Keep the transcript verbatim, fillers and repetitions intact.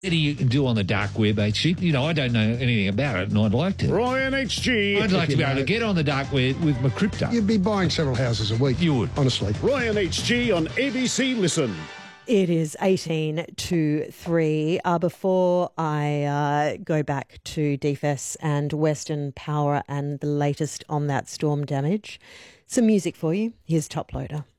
Anything you can do on the dark web, H G. You know, I don't know anything about it, and I'd like to. Ryan H G. I'd like to be know. able to get on the dark web with my crypto. You'd be buying several houses a week. You would. Honestly. Ryan H G on A B C Listen. It is eighteen to three. Uh, before I uh, go back to D F E S and Western Power and the latest on that storm damage, some music for you. Here's Top Loader.